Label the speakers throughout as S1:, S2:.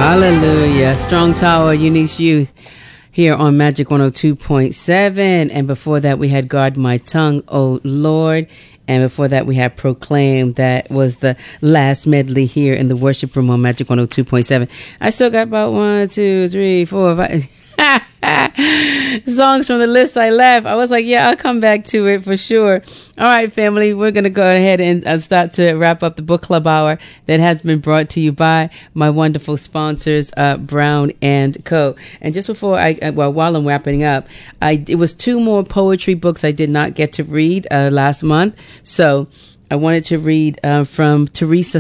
S1: Hallelujah. Strong Tower, Eunice You here on Magic 102.7. And before that, we had Guard My Tongue, O Lord. And before that, we had Proclaim. That was the last medley here in the worship room on Magic 102.7. I still got about 1, 2, 3, 4, 5 songs from the list I left. I was like, yeah, I'll come back to it for sure. All right, family, we're going to go ahead and start to wrap up the book club hour that has been brought to you by my wonderful sponsors, Brown and Co. And just before while I'm wrapping up, it was 2 more poetry books I did not get to read last month. So I wanted to read from Teresa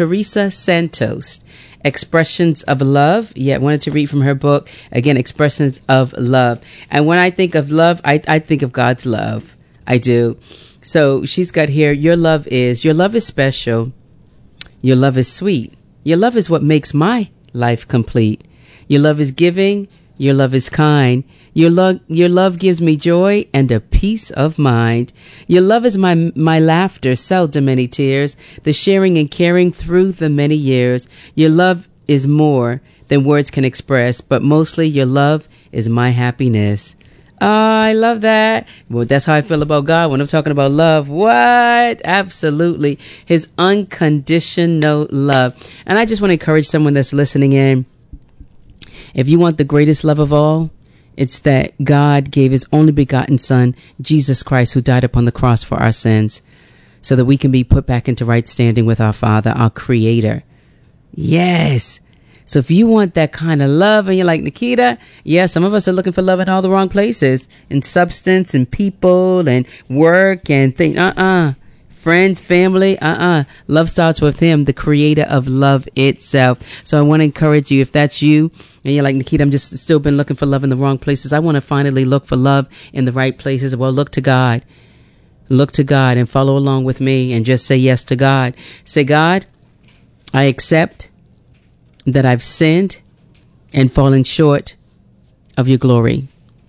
S1: Santos, Expressions of Love. Yeah, I wanted to read from her book, again, Expressions of Love. And when I think of love, I think of God's love. I do. So she's got here, your love is special. Your love is sweet. Your love is what makes my life complete. Your love is giving. Your love is kind. Your love gives me joy and a peace of mind. Your love is my laughter, seldom any tears, the sharing and caring through the many years. Your love is more than words can express, but mostly your love is my happiness. Oh, I love that. Well, that's how I feel about God when I'm talking about love. What? Absolutely. His unconditional love. And I just want to encourage someone that's listening in. If you want the greatest love of all, it's that God gave his only begotten son, Jesus Christ, who died upon the cross for our sins so that we can be put back into right standing with our Father, our Creator. Yes. So if you want that kind of love and you're like, Nikita, yeah, some of us are looking for love in all the wrong places, in substance and people and work and things. Friends, family, love starts with him, the creator of love itself. So I want to encourage you, if that's you and you're like, Nikita, I'm just still been looking for love in the wrong places. I want to finally look for love in the right places. Well, look to God. Look to God and follow along with me and just say yes to God. Say, God, I accept that I've sinned and fallen short of your glory.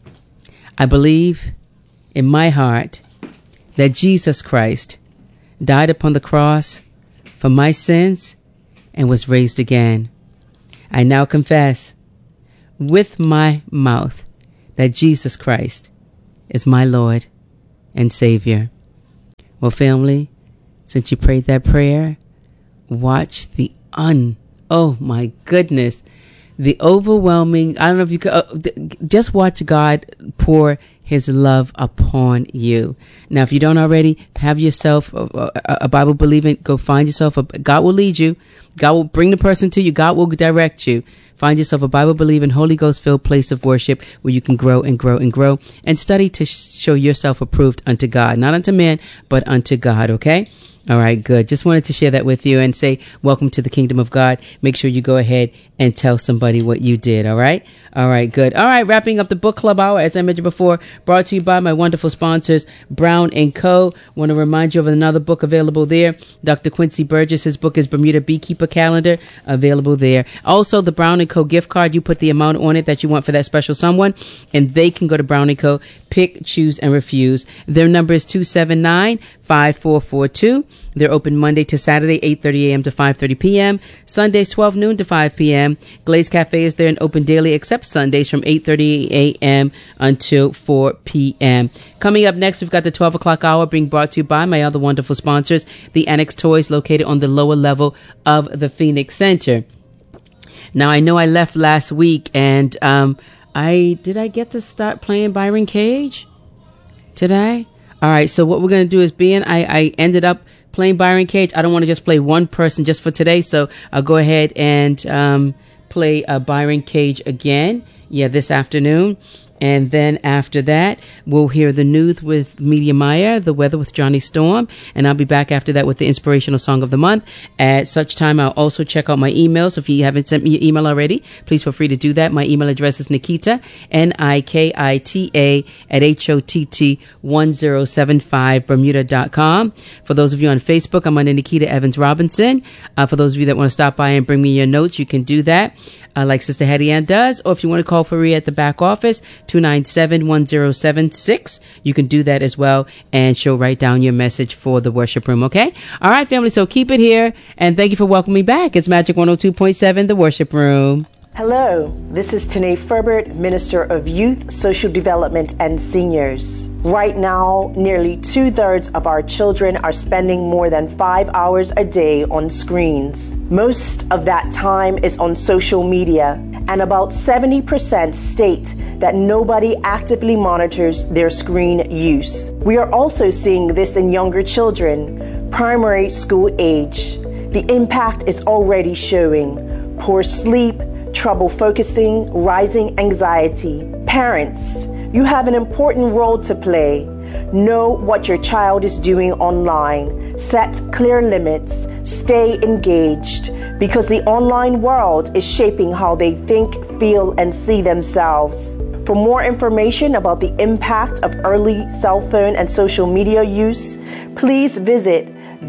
S1: I believe in my heart that Jesus Christ died upon the cross for my sins and was raised again. I now confess with my mouth that Jesus Christ is my Lord and Savior. Well, family, since you prayed that prayer, watch oh my goodness, the overwhelming, I don't know if you could, just watch God pour his love upon you. Now, if you don't already, have yourself a Bible believing, go find yourself, God will lead you. God will bring the person to you. God will direct you. Find yourself a Bible believing, Holy Ghost filled place of worship where you can grow and grow and grow and study to show yourself approved unto God, not unto man, but unto God. Okay. All right, good. Just wanted to share that with you and say, welcome to the kingdom of God. Make sure you go ahead and tell somebody what you did. All right. All right, good. All right. Wrapping up the book club hour, as I mentioned before, brought to you by my wonderful sponsors, Brown and Co. Want to remind you of another book available there. Dr. Quincy Burgess, his book is Bermuda Beekeeper Calendar, available there. Also, the Brown and Co. gift card, you put the amount on it that you want for that special someone, and they can go to Brown and Co. Pick, choose, and refuse. Their number is 279-5442. They're open Monday to Saturday, 8:30 a.m. to 5:30 p.m. Sundays, 12 noon to 5 p.m. Glaze Cafe is there and open daily except Sundays from 8:30 a.m. until 4 p.m. Coming up next, we've got the 12 o'clock hour being brought to you by my other wonderful sponsors, the Annex Toys, located on the lower level of the Phoenix Center. Now, I know I left last week, and did I get to start playing Byron Cage today? All right, so what we're going to do is, I ended up playing Byron Cage. I don't want to just play one person just for today, so I'll go ahead and play Byron Cage again, this afternoon. And then after that, we'll hear the news with Media Meyer, the weather with Johnny Storm, and I'll be back after that with the inspirational song of the month. At such time, I'll also check out my emails. If you haven't sent me your email already, please feel free to do that. My email address is Nikita, Nikita, at HOTT1075 Bermuda.com. For those of you on Facebook, I'm under Nikita Evans Robinson. For those of you that want to stop by and bring me your notes, you can do that. Like Sister Hattie Ann does, or if you want to call for Rhea at the back office, 297-1076. You can do that as well, and she'll write down your message for the worship room, okay? All right, family, so keep it here, and thank you for welcoming me back. It's Magic 102.7, the worship room.
S2: Hello, this is Tanae Ferbert, Minister of Youth, Social Development, and Seniors. Right now, nearly 2/3 of our children are spending more than 5 hours a day on screens. Most of that time is on social media, and about 70% state that nobody actively monitors their screen use. We are also seeing this in younger children, primary school age. The impact is already showing: poor sleep, trouble focusing, rising anxiety. Parents, you have an important role to play. Know what your child is doing online. Set clear limits. Stay engaged, because the online world is shaping how they think, feel, and see themselves. For more information about the impact of early cell phone and social media use, please visit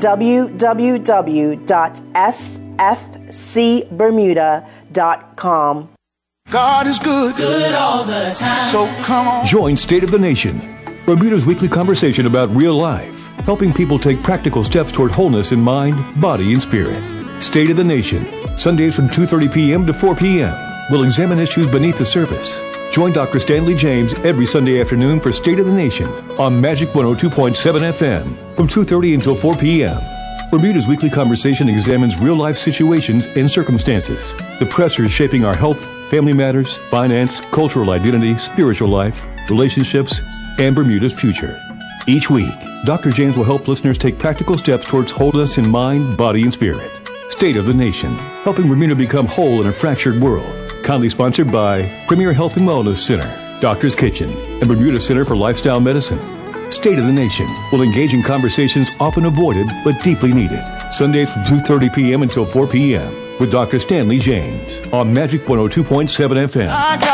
S2: www.sfcbermuda.com.
S3: God is good all the time. So come on. Join State of the Nation, Bermuda's weekly conversation about real life, helping people take practical steps toward wholeness in mind, body, and spirit. State of the Nation, Sundays from 2:30 p.m. to 4 p.m. We'll examine issues beneath the surface. Join Dr. Stanley James every Sunday afternoon for State of the Nation on Magic 102.7 FM from 2:30 until 4 p.m. Bermuda's weekly conversation examines real-life situations and circumstances, the pressures shaping our health, family matters, finance, cultural identity, spiritual life, relationships, and Bermuda's future. Each week, Dr. James will help listeners take practical steps towards wholeness in mind, body, and spirit. State of the Nation, helping Bermuda become whole in a fractured world. Kindly sponsored by Premier Health and Wellness Center, Doctor's Kitchen, and Bermuda Center for Lifestyle Medicine. State of the Nation will engage in conversations often avoided but deeply needed. Sundays from 2:30 p.m. until 4 p.m. with Dr. Stanley James on Magic 102.7 FM.